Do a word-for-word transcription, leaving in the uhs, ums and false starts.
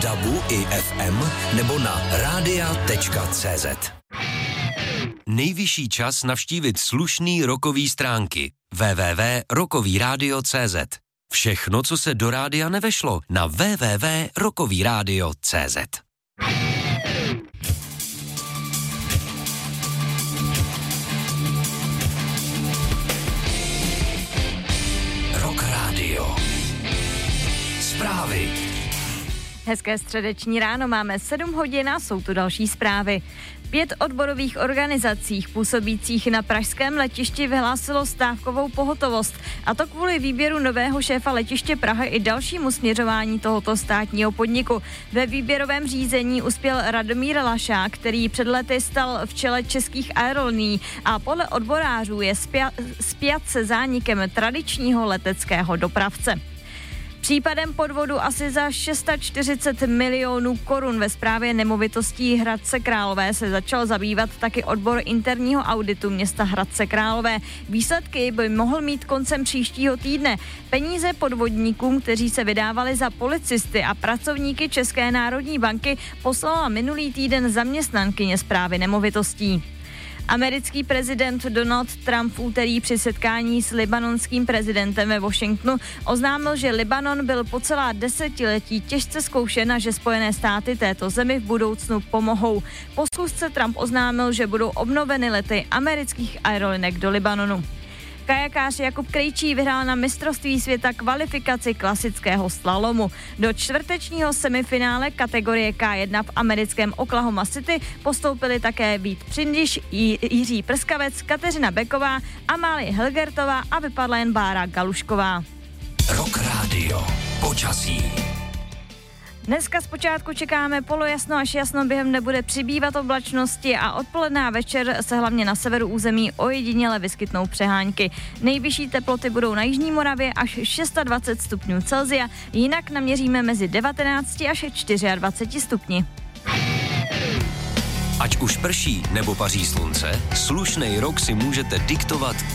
dabu i ef em nebo na radia tečka cé zet. Nejvyšší čas navštívit slušný rockový stránky w w w tečka rockový rádio tečka cé zet. Všechno, co se do rádia nevešlo, na w w w tečka rockový rádio tečka cé zet. Rock Radio. Zprávy. Hezké středeční ráno, máme sedm hodin a jsou tu další zprávy. Pět odborových organizací působících na pražském letišti vyhlásilo stávkovou pohotovost, a to kvůli výběru nového šéfa letiště Praha i dalšímu směřování tohoto státního podniku. Ve výběrovém řízení uspěl Radomír Lašák, který před lety stal v čele českých aerolinií a podle odborářů je spjat se zánikem tradičního leteckého dopravce. Případem podvodu asi za šest set čtyřicet milionů korun ve správě nemovitostí Hradce Králové se začal zabývat taky odbor interního auditu města Hradce Králové. Výsledky by mohl mít koncem příštího týdne. Peníze podvodníkům, kteří se vydávali za policisty a pracovníky České národní banky, poslala minulý týden zaměstnankyně správy nemovitostí. Americký prezident Donald Trump v úterý při setkání s libanonským prezidentem ve Washingtonu oznámil, že Libanon byl po celá desetiletí těžce zkoušen a že Spojené státy této zemi v budoucnu pomohou. Po schůzce Trump oznámil, že budou obnoveny lety amerických aerolinek do Libanonu. Kajakář Jakub Krejčí vyhrál na mistrovství světa kvalifikaci klasického slalomu. Do čtvrtečního semifinále kategorie ká jedna v americkém Oklahoma City postoupili také Vít Přindiš, Jiří Prskavec, Kateřina Beková, Amálie Helgertová a vypadla jen Bára Galušková. Rock Radio. Počasí. Dneska zpočátku čekáme polojasno až jasno, během nebude přibývat oblačnosti a odpoledne a večer se hlavně na severu území ojediněle vyskytnou přehánky. Nejvyšší teploty budou na jižní Moravě až dvacet šest stupňů Celsia, jinak naměříme mezi devatenáct až dvacet čtyři stupni. Ať už prší nebo paří slunce, slušnej rok si můžete diktovat